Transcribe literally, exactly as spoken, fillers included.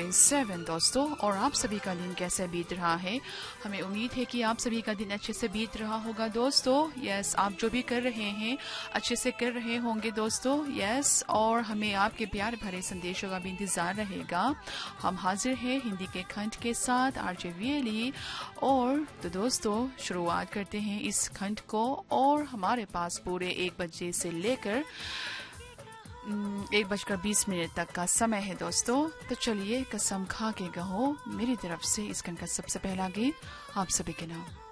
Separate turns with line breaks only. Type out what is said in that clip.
Point seven दोस्तों। और आप सभी का दिन कैसे बीत रहा है? हमें उम्मीद है कि आप सभी का दिन अच्छे से बीत रहा होगा दोस्तों। यस, आप जो भी कर रहे हैं अच्छे से कर रहे होंगे दोस्तों। यस, और हमें आपके प्यार भरे संदेशों का भी इंतजार रहेगा। हम हाजिर हैं हिंदी के खंड के साथ, आरजे वीएलई। और तो दोस्तों शुरुआत करते हैं इस खंड को। और हमारे पास पूरे एक बजे से लेकर एक बजकर बीस मिनट तक का समय है दोस्तों। तो चलिए कसम खा के कहो मेरी तरफ से इस खंड का सबसे पहला गीत आप सभी के नाम।